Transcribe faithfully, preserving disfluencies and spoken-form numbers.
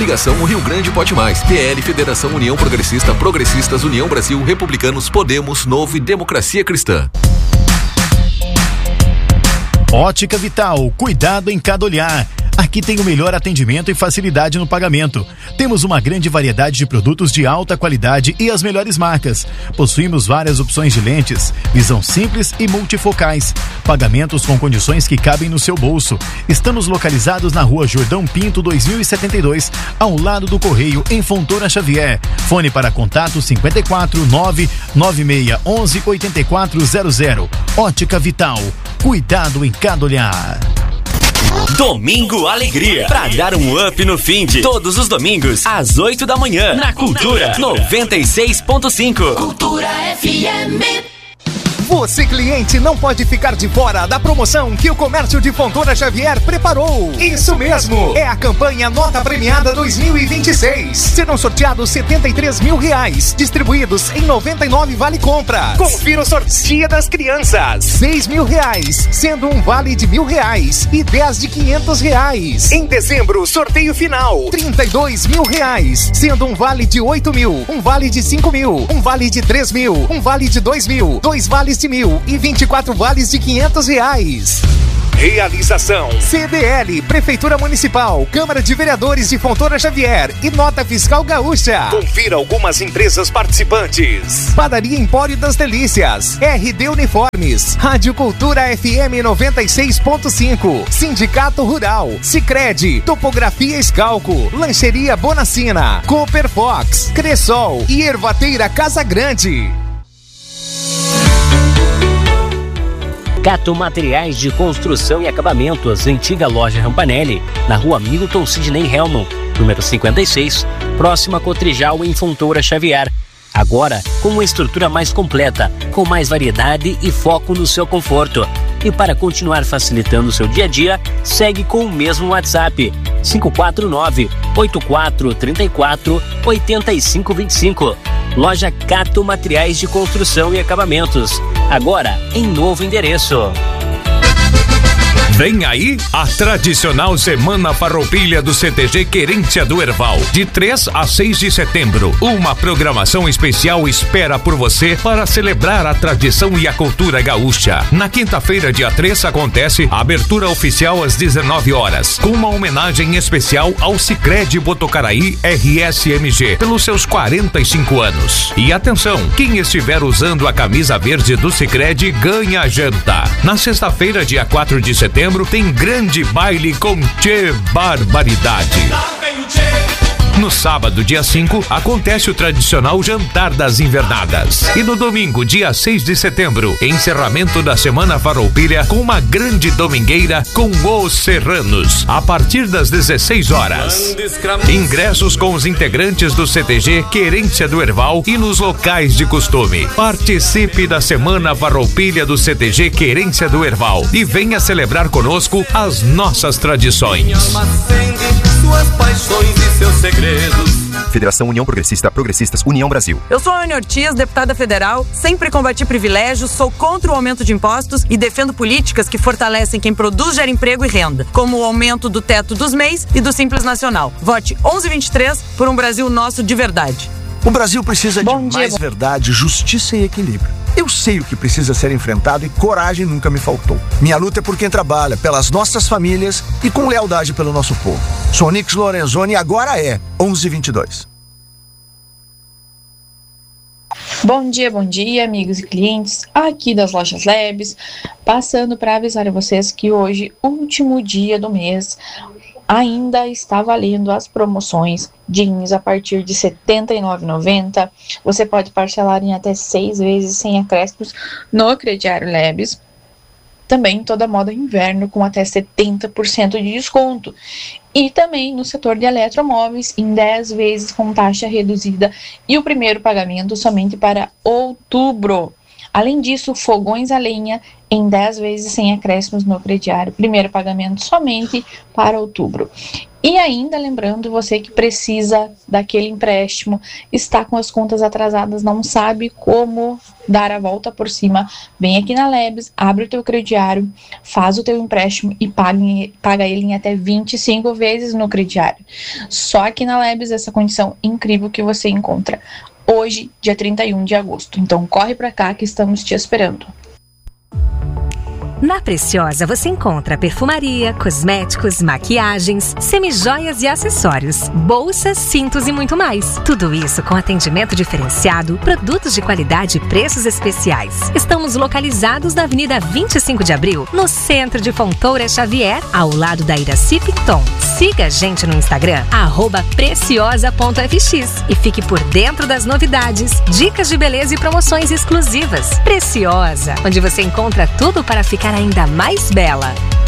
Coligação O Rio Grande Pode Mais. P L, Federação União Progressista, Progressistas, União Brasil, Republicanos, Podemos, Novo e Democracia Cristã. Ótica Vital, cuidado em cada olhar. Aqui tem o melhor atendimento e facilidade no pagamento. Temos uma grande variedade de produtos de alta qualidade e as melhores marcas. Possuímos várias opções de lentes, visão simples e multifocais. Pagamentos com condições que cabem no seu bolso. Estamos localizados na Rua Jordão Pinto dois mil e setenta e dois, ao lado do Correio, em Fontoura Xavier. Fone para contato cinquenta e quatro, nove nove seis onze, oitenta e quatro zero zero. Ótica Vital, cuidado em cada olhar. Domingo Alegria, pra dar um up no fim de todos os domingos, às oito da manhã, na Cultura noventa e seis ponto cinco. Cultura F M. Você, cliente, não pode ficar de fora da promoção que o Comércio de Fontoura Xavier preparou. Isso mesmo, é a campanha Nota Premiada dois mil e vinte e seis. Serão sorteados setenta e três mil reais, distribuídos em noventa e nove vale compras. Confira o sorteio das crianças. seis mil reais, sendo um vale de mil reais e dez de quinhentos reais. Em dezembro, sorteio final, trinta e dois mil reais, sendo um vale de oito mil, um vale de cinco mil, um vale de três mil, um vale de dois mil, dois vales de mil e vinte e quatro vales de quinhentos reais. Realização C D L, Prefeitura Municipal, Câmara de Vereadores de Fontoura Xavier e Nota Fiscal Gaúcha. Confira algumas empresas participantes: Padaria Empório das Delícias, R D Uniformes, Rádio Cultura F M noventa e seis ponto cinco, Sindicato Rural, Sicredi, Topografia Escalco, Lancheria Bonacina, Cooper Fox, Cressol e Ervateira Casa Grande. Cato Materiais de Construção e Acabamentos, antiga loja Rampanelli, na rua Milton Sidney Hellman, número cinquenta e seis, próxima a Cotrijal, em Fontoura Xavier. Agora, com uma estrutura mais completa, com mais variedade e foco no seu conforto. E para continuar facilitando o seu dia a dia, segue com o mesmo WhatsApp, cinco quatro nove, oito quatro três quatro, oito cinco dois cinco. Loja Cato Materiais de Construção e Acabamentos, agora em novo endereço. Vem aí a tradicional Semana Farroupilha do C T G Querência do Herval, de três a seis de setembro. Uma programação especial espera por você para celebrar a tradição e a cultura gaúcha. Na quinta-feira, dia três, acontece a abertura oficial às dezenove horas, com uma homenagem especial ao Sicredi Botucaraí R S M G, pelos seus quarenta e cinco anos. E atenção, quem estiver usando a camisa verde do Sicredi ganha janta. Na sexta-feira, dia quatro de setembro, tem grande baile com Tchê Barbaridade. No sábado, dia cinco, acontece o tradicional Jantar das Invernadas. E no domingo, dia seis de setembro, encerramento da Semana Farroupilha com uma grande domingueira com os Serranos, a partir das dezesseis horas. Ingressos com os integrantes do C T G Querência do Herval e nos locais de costume. Participe da Semana Farroupilha do C T G Querência do Herval e venha celebrar conosco as nossas tradições. Suas paixões e seus segredos. Federação União Progressista, Progressistas, União Brasil. Eu sou a Ana Ortiz, deputada federal, sempre combati privilégios, sou contra o aumento de impostos e defendo políticas que fortalecem quem produz, gera emprego e renda, como o aumento do teto dos M E Is e do Simples Nacional. Vote onze vinte e três por um Brasil nosso de verdade. O Brasil precisa Bom de dia, mais bom... verdade, justiça e equilíbrio. Eu sei o que precisa ser enfrentado e coragem nunca me faltou. Minha luta é por quem trabalha, pelas nossas famílias e com lealdade pelo nosso povo. Sou Nix Lorenzoni e agora é onze vinte e dois. Bom dia, bom dia, amigos e clientes aqui das lojas Lebes, passando para avisar a vocês que hoje, último dia do mês, ainda está valendo as promoções jeans a partir de setenta e nove reais e noventa centavos. Você pode parcelar em até seis vezes sem acréscimos no crediário Lebes. Também toda moda inverno com até setenta por cento de desconto. E também no setor de eletromóveis em dez vezes com taxa reduzida e o primeiro pagamento somente para outubro. Além disso, fogões a lenha em dez vezes sem acréscimos no crediário. Primeiro pagamento somente para outubro. E ainda lembrando, você que precisa daquele empréstimo, está com as contas atrasadas, não sabe como dar a volta por cima, vem aqui na Lebes, abre o teu crediário, faz o teu empréstimo e paga, paga ele em até vinte e cinco vezes no crediário. Só aqui na Lebes essa condição incrível que você encontra hoje, dia trinta e um de agosto. Então corre pra cá que estamos te esperando. Na Preciosa você encontra perfumaria, cosméticos, maquiagens, semijoias e acessórios, bolsas, cintos e muito mais. Tudo isso com atendimento diferenciado, produtos de qualidade e preços especiais. Estamos localizados na Avenida vinte e cinco de abril, no centro de Fontoura Xavier, ao lado da Iraci Picton. Siga a gente no Instagram, arroba preciosa ponto f x e fique por dentro das novidades, dicas de beleza e promoções exclusivas. Preciosa, onde você encontra tudo para ficar ainda mais bela.